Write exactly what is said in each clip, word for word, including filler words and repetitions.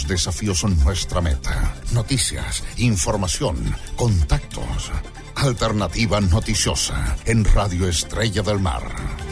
Los desafíos son nuestra meta. Noticias, información, contactos. Alternativa Noticiosa en Radio Estrella del Mar.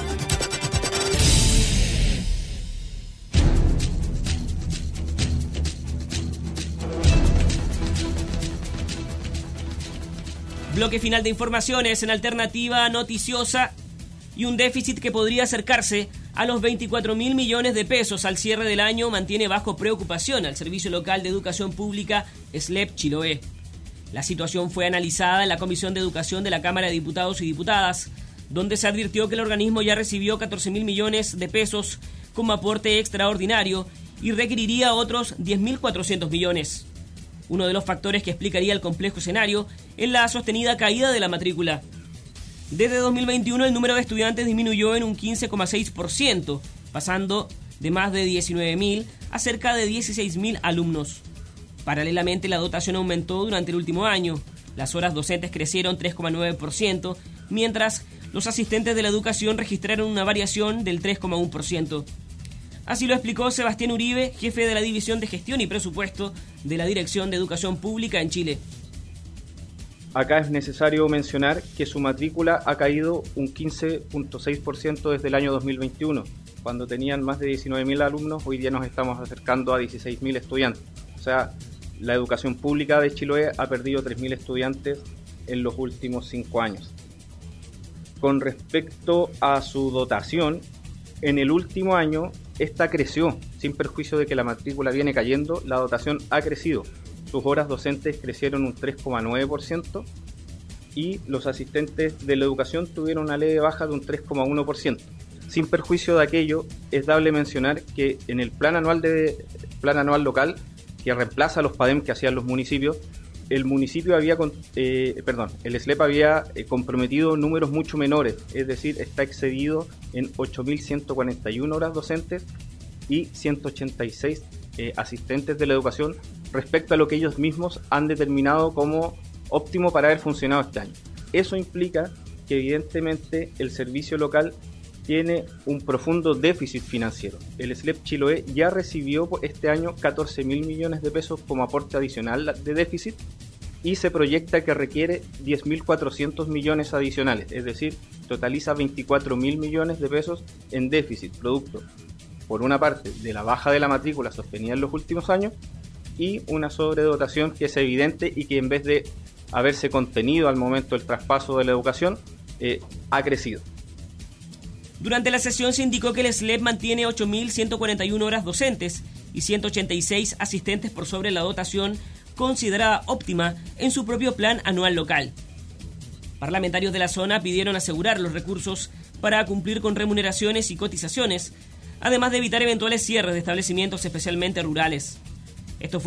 Bloque final de informaciones en Alternativa Noticiosa y un déficit que podría acercarse a los veinticuatro mil millones de pesos al cierre del año mantiene bajo preocupación al Servicio Local de Educación Pública S L E P Chiloé. La situación fue analizada en la Comisión de Educación de la Cámara de Diputados y Diputadas, donde se advirtió que el organismo ya recibió catorce mil millones de pesos como aporte extraordinario y requeriría otros diez mil cuatrocientos millones. Uno de los factores que explicaría el complejo escenario es la sostenida caída de la matrícula. Desde dos mil veintiuno el número de estudiantes disminuyó en un quince coma seis por ciento, pasando de más de diecinueve mil a cerca de dieciséis mil alumnos. Paralelamente, la dotación aumentó durante el último año. Las horas docentes crecieron tres coma nueve por ciento, mientras los asistentes de la educación registraron una variación del tres coma uno por ciento. Así lo explicó Sebastián Uribe, jefe de la División de Gestión y Presupuesto de la Dirección de Educación Pública en Chile. Acá es necesario mencionar que su matrícula ha caído un quince coma seis por ciento desde el año dos mil veintiuno. Cuando tenían más de diecinueve mil alumnos, hoy día nos estamos acercando a dieciséis mil estudiantes. O sea, la educación pública de Chiloé ha perdido tres mil estudiantes en los últimos cinco años. Con respecto a su dotación, en el último año esta creció, sin perjuicio de que la matrícula viene cayendo, la dotación ha crecido. Sus horas docentes crecieron un tres coma nueve por ciento y los asistentes de la educación tuvieron una leve baja de un tres coma uno por ciento. Sin perjuicio de aquello, es dable mencionar que en el plan anual de plan anual local, que reemplaza a los PADEM que hacían los municipios, el municipio había, eh, perdón, el S L E P había eh, comprometido números mucho menores, es decir, está excedido en ocho mil ciento cuarenta y una horas docentes y ciento ochenta y seis eh, asistentes de la educación respecto a lo que ellos mismos han determinado como óptimo para haber funcionado este año. Eso implica que evidentemente el servicio local tiene un profundo déficit financiero. El S L E P Chiloé ya recibió este año catorce mil millones de pesos como aporte adicional de déficit y se proyecta que requiere diez mil cuatrocientos millones adicionales, es decir, totaliza veinticuatro mil millones de pesos en déficit, producto, por una parte, de la baja de la matrícula sostenida en los últimos años y una sobredotación que es evidente y que en vez de haberse contenido al momento del traspaso de la educación, eh, ha crecido. Durante la sesión se indicó que el S L E P mantiene ocho mil ciento cuarenta y una horas docentes y ciento ochenta y seis asistentes por sobre la dotación considerada óptima en su propio plan anual local. Parlamentarios de la zona pidieron asegurar los recursos para cumplir con remuneraciones y cotizaciones, además de evitar eventuales cierres de establecimientos especialmente rurales. Esto fue